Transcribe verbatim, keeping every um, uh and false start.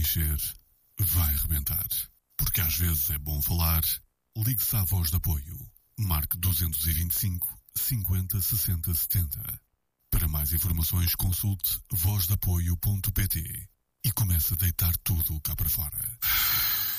encher, vai arrebentar. Porque às vezes é bom falar. Ligue-se à Voz de Apoio. Marque duzentos e vinte e cinco, cinquenta, sessenta, setenta. Para mais informações consulte voz de apoio ponto pt e comece a deitar tudo cá para fora.